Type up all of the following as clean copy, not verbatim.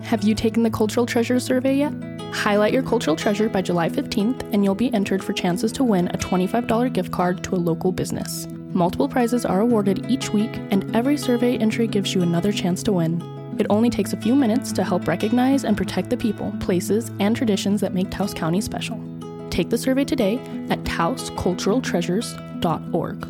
Have you taken the Cultural Treasure survey yet? Highlight your cultural treasure by July 15th and you'll be entered for chances to win a $25 gift card to a local business. Multiple prizes are awarded each week and every survey entry gives you another chance to win. It only takes a few minutes to help recognize and protect the people, places, and traditions that make Taos County special. Take the survey today at taosculturaltreasures.org.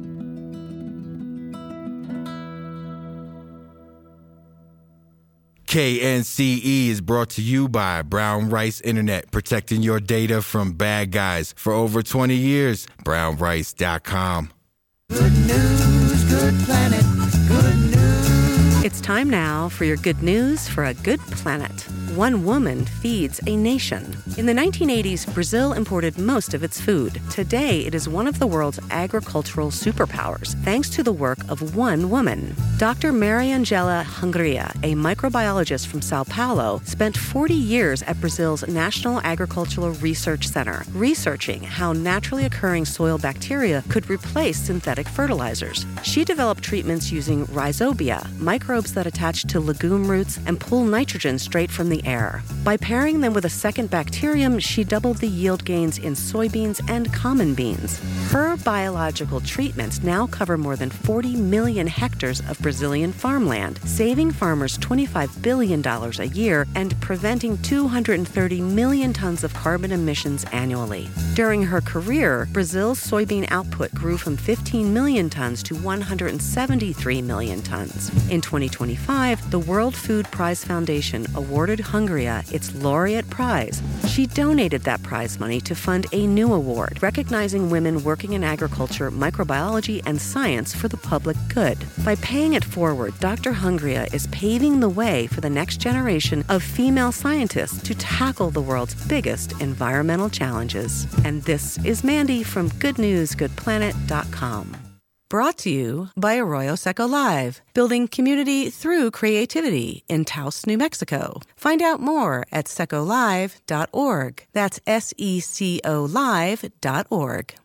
KNCE is brought to you by Brown Rice Internet, protecting your data from bad guys for over 20 years. BrownRice.com. Good news, good planet, good news. It's time now for your good news for a good planet. One woman feeds a nation. In the 1980s, Brazil imported most of its food. Today, it is one of the world's agricultural superpowers, thanks to the work of one woman. Dr. Mariangela Hungria, a microbiologist from Sao Paulo, spent 40 years at Brazil's National Agricultural Research Center, researching how naturally occurring soil bacteria could replace synthetic fertilizers. She developed treatments using rhizobia, microbes that attach to legume roots and pull nitrogen straight from the air. By pairing them with a second bacterium, she doubled the yield gains in soybeans and common beans. Her biological treatments now cover more than 40 million hectares of Brazilian farmland, saving farmers $25 billion a year and preventing 230 million tons of carbon emissions annually. During her career, Brazil's soybean output grew from 15 million tons to 173 million tons. In 2025, the World Food Prize Foundation awarded Hungria its laureate prize. She donated that prize money to fund a new award, recognizing women working in agriculture, microbiology, and science for the public good. By paying it forward, Dr. Hungria is paving the way for the next generation of female scientists to tackle the world's biggest environmental challenges. And this is Mandy from GoodNewsGoodPlanet.com. Brought to you by Arroyo Seco Live, building community through creativity in Taos, New Mexico. Find out more at secolive.org. That's SECO Live.org.